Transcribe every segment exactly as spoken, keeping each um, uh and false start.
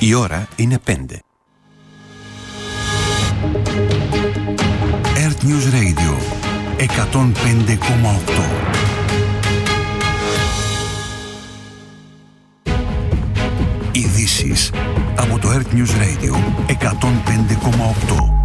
Η ώρα είναι πέντε. Earth News Radio εκατόν πέντε κόμμα οκτώ. Ειδήσεις από το Earth News Radio εκατόν πέντε κόμμα οκτώ.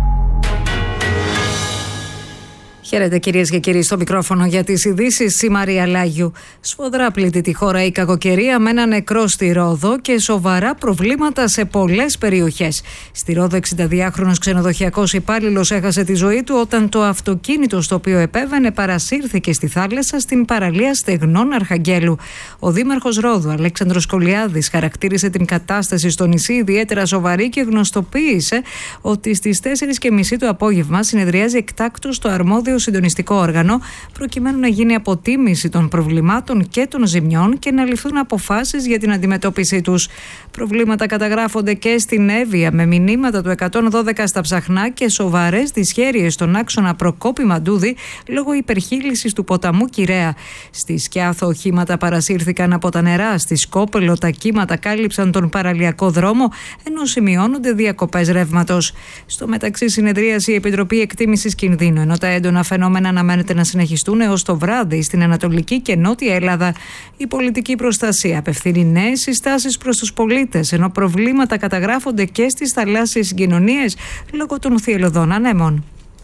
Χαίρετε κυρίες και κύριοι, στο μικρόφωνο για τις ειδήσεις η Μαρία Λάγιου. Σφοδρά πλήττει τη χώρα η κακοκαιρία με ένα νεκρό στη Ρόδο και σοβαρά προβλήματα σε πολλές περιοχές. Στη Ρόδο, εξηνταδυάχρονος ξενοδοχειακός υπάλληλος έχασε τη ζωή του όταν το αυτοκίνητο στο οποίο επέβαινε παρασύρθηκε στη θάλασσα στην παραλία Στεγνών Αρχαγγέλου. Ο δήμαρχος Ρόδου, Αλέξανδρος Κολιάδης, χαρακτήρισε την κατάσταση στο νησί ιδιαίτερα σοβαρή και γνωστοποίησε ότι στις τέσσερις και μισή το απόγευμα συνεδριάζει εκτάκτως το αρμόδιο συντονιστικό όργανο, προκειμένου να γίνει αποτίμηση των προβλημάτων και των ζημιών και να ληφθούν αποφάσεις για την αντιμετώπιση τους. Προβλήματα καταγράφονται και στην Εύβοια, με μηνύματα του εκατόν δώδεκα στα Ψαχνά και σοβαρές δυσχέρειες στον άξονα Προκόπη Μαντούδη λόγω υπερχείλησης του ποταμού Κυραία. Στη Σκιάθο, οχήματα παρασύρθηκαν από τα νερά. Στη Σκόπελο, τα κύματα κάλυψαν τον παραλιακό δρόμο, ενώ σημειώνονται διακοπές ρεύματος. Στο μεταξύ, συνεδρίασε η Επιτροπή Εκτίμησης Κινδύνου, ενώ τα έντονα φαινόμενα αναμένεται να συνεχιστούν έως το βράδυ στην Ανατολική και Νότια Ελλάδα. Η πολιτική προστασία απευθύνει νέες συστάσεις προς τους πολίτες, ενώ προβλήματα καταγράφονται και στις θαλάσσιες συγκοινωνίες λόγω των θυελλωδών ανέμων.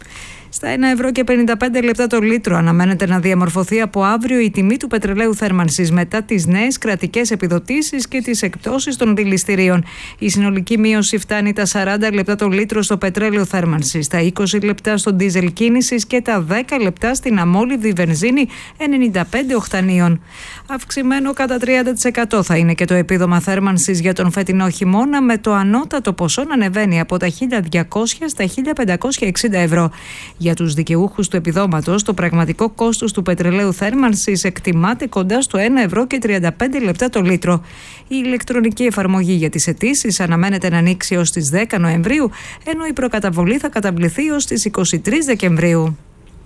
Στα ένα ευρώ και πενήντα πέντε λεπτά το λίτρο αναμένεται να διαμορφωθεί από αύριο η τιμή του πετρελαίου θέρμανσης μετά τις νέες κρατικές επιδοτήσεις και τις εκπτώσεις των δηληστηρίων. Η συνολική μείωση φτάνει τα σαράντα λεπτά το λίτρο στο πετρέλαιο θέρμανσης, τα είκοσι λεπτά στο ντίζελ κίνησης και τα δέκα λεπτά στην αμόλυβδη βενζίνη ενενήντα πέντε οκτανίων. Αυξημένο κατά τριάντα τοις εκατό θα είναι και το επίδομα θέρμανσης για τον φετινό χειμώνα, με το ανώτατο ποσό να ανεβαίνει από τα χίλια διακόσια στα χίλια πεντακόσια εξήντα ευρώ. Για τους δικαιούχους του επιδόματος, το πραγματικό κόστος του πετρελαίου θέρμανσης εκτιμάται κοντά στο ένα ευρώ και τριάντα πέντε λεπτά το λίτρο. Η ηλεκτρονική εφαρμογή για τις αιτήσεις αναμένεται να ανοίξει ως τις δέκα Νοεμβρίου, ενώ η προκαταβολή θα καταβληθεί ως τις είκοσι τρεις Δεκεμβρίου.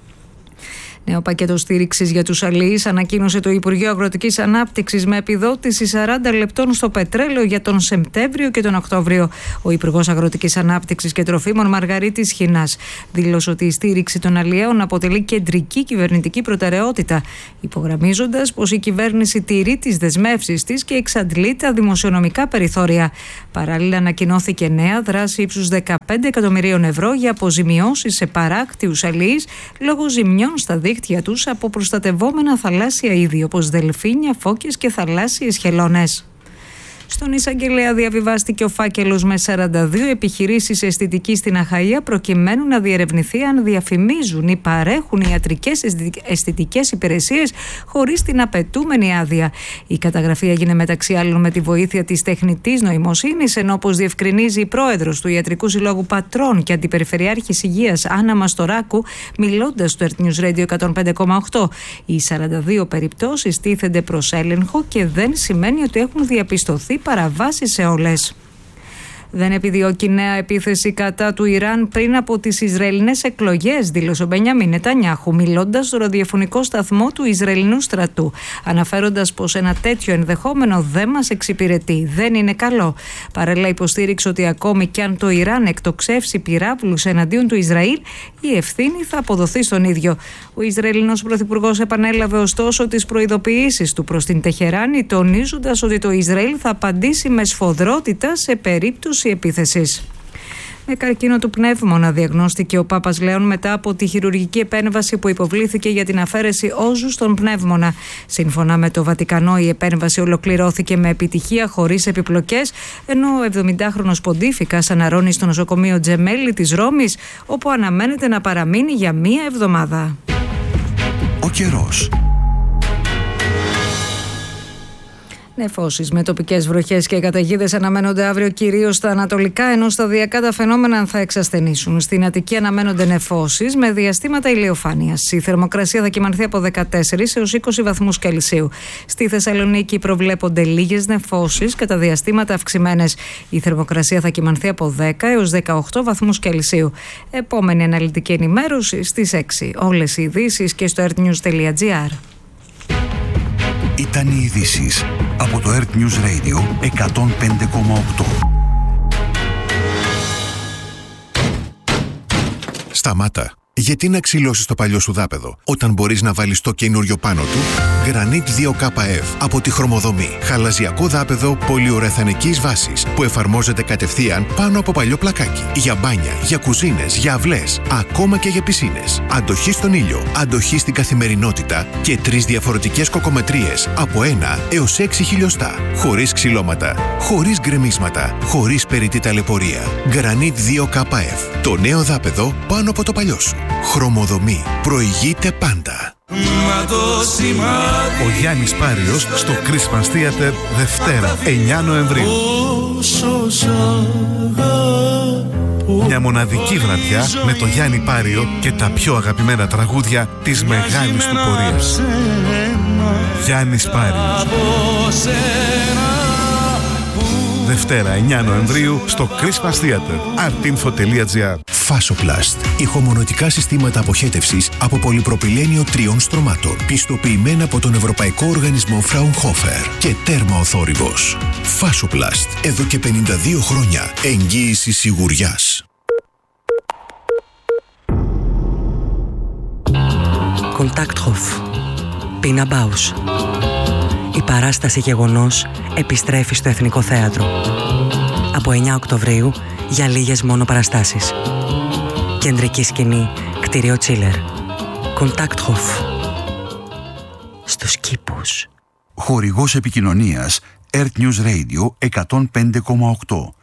Νέο πακέτο στήριξης για τους αλληλείς ανακοίνωσε το Υπουργείο Αγροτικής Ανάπτυξης με επιδότηση σαράντα λεπτών στο πετρέλαιο για τον Σεπτέμβριο και τον Οκτώβριο. Ο Υπουργός Αγροτικής Ανάπτυξης και Τροφίμων Μαργαρίτης Χινάς δήλωσε ότι η στήριξη των αλλιέων αποτελεί κεντρική κυβερνητική προτεραιότητα, υπογραμμίζοντας πως η κυβέρνηση τηρεί τις δεσμεύσεις της και εξαντλεί τα δημοσιονομικά περιθώρια. Παράλληλα, ανακοινώθηκε νέα δράση ύψους δεκαπέντε εκατομμυρίων ευρώ για αποζημιώσεις σε παράκτιους αλληλείς λόγω ζημιών στα δίκτυα τους από προστατευόμενα θαλάσσια είδη όπως δελφίνια, φώκες και θαλάσσιες χελώνες. Στον εισαγγελέα διαβιβάστηκε ο φάκελος με σαράντα δύο επιχειρήσεις αισθητικής στην Αχαΐα, προκειμένου να διερευνηθεί αν διαφημίζουν ή παρέχουν ιατρικές αισθητικές υπηρεσίες χωρίς την απαιτούμενη άδεια. Η καταγραφή έγινε μεταξύ άλλων με τη βοήθεια της τεχνητής νοημοσύνης, ενώ, όπως διευκρινίζει η πρόεδρος του Ιατρικού Συλλόγου Πατρών και Αντιπεριφερειάρχης Υγείας Άννα Μαστοράκου, μιλώντας στο Earth News Radio εκατόν πέντε κόμμα οκτώ, οι σαράντα δύο περιπτώσεις τίθενται προς έλεγχο και δεν σημαίνει ότι έχουν διαπιστωθεί παραβάσεις σε όλες. Δεν επιδιώκει νέα επίθεση κατά του Ιράν πριν από τις Ισραηλινές εκλογές, δήλωσε ο Μπενιάμιν Νετανιάχου, μιλώντας στο ραδιοφωνικό σταθμό του Ισραηλινού στρατού, αναφέροντας πως ένα τέτοιο ενδεχόμενο δεν μας εξυπηρετεί, δεν είναι καλό. Παράλληλα, υποστήριξε ότι ακόμη κι αν το Ιράν εκτοξεύσει πυράβλους εναντίον του Ισραήλ, η ευθύνη θα αποδοθεί στον ίδιο. Ο Ισραηλινός πρωθυπουργός επανέλαβε ωστόσο τις προειδοποιήσεις του προς την Τεχεράνη, τονίζοντας ότι το Ισραήλ θα απαντήσει με σφοδρότητα σε περίπτωση επίθεσης. Με καρκίνο του πνεύμονα διαγνώστηκε ο Πάπας Λέων μετά από τη χειρουργική επέμβαση που υποβλήθηκε για την αφαίρεση όζου στον πνεύμονα. Σύμφωνα με το Βατικανό, η επέμβαση ολοκληρώθηκε με επιτυχία χωρίς επιπλοκές, ενώ ο εβδομηντάχρονος ποντίφικας αναρρώνει στο νοσοκομείο Τζεμέλη της Ρώμης, όπου αναμένεται να παραμείνει για μία εβδομάδα. Ο καιρός. Νεφώσεις με τοπικές βροχές και καταιγίδες αναμένονται αύριο κυρίως στα ανατολικά, ενώ σταδιακά τα φαινόμενα θα εξασθενήσουν. Στην Αττική αναμένονται νεφώσεις με διαστήματα ηλιοφάνειας. Η θερμοκρασία θα κυμανθεί από δεκατέσσερα έως είκοσι βαθμούς Κελσίου. Στη Θεσσαλονίκη προβλέπονται λίγες νεφώσεις, κατά διαστήματα αυξημένες. Η θερμοκρασία θα κυμανθεί από δέκα έως δεκαοκτώ βαθμούς Κελσίου. Επόμενη αναλυτική ενημέρωση στις έξι. Όλες οι ειδήσεις και στο earthnews τελεία gr. Ήταν οι ειδήσεις από το Earth News Radio εκατόν πέντε κόμμα οκτώ. Σταμάτα. Γιατί να ξυλώσεις το παλιό σου δάπεδο, όταν μπορείς να βάλεις το καινούριο πάνω του? Granit δύο K F από τη Χρωμοδομή. Χαλαζιακό δάπεδο πολυουρεθανικής βάσης που εφαρμόζεται κατευθείαν πάνω από παλιό πλακάκι. Για μπάνια, για κουζίνες, για αυλές, ακόμα και για πισίνες. Αντοχή στον ήλιο, αντοχή στην καθημερινότητα και τρεις διαφορετικές κοκομετρίες από ένα έως έξι χιλιοστά. Χωρίς ξυλώματα, χωρίς γκρεμίσματα, χωρίς περιττή ταλαιπωρία. Granit δύο K F. Το νέο δάπεδο πάνω από το παλιό σου. Χρωμοδομή. Προηγείται πάντα. Ο Γιάννης Πάριος στο Christmas Theater Δευτέρα εννιά Νοεμβρίου. Μια μοναδική βραδιά με το Γιάννη Πάριο και τα πιο αγαπημένα τραγούδια της μεγάλης του πορείας. Γιάννης Πάριος. Δευτέρα εννιά Νοεμβρίου στο Christmas Theater. artinfo τελεία gr. Fasoplast. Ηχομονωτικά συστήματα αποχέτευσης από πολυπροπυλένιο τριών στρωμάτων. Πιστοποιημένα από τον Ευρωπαϊκό Οργανισμό Fraunhofer και τέρμα ο θόρυβος. Fasoplast. Εδώ και πενήντα δύο χρόνια. Εγγύηση σιγουριάς. Kontakthof. Πίνα Μπάους. Η παράσταση Γεγονός επιστρέφει στο Εθνικό Θέατρο. Από εννιά Οκτωβρίου για λίγες μόνο παραστάσεις. Κεντρική σκηνή, κτίριο Τσίλερ. Kontakthof. Στους κήπους. Χορηγός επικοινωνίας Earth News Radio εκατόν πέντε κόμμα οκτώ.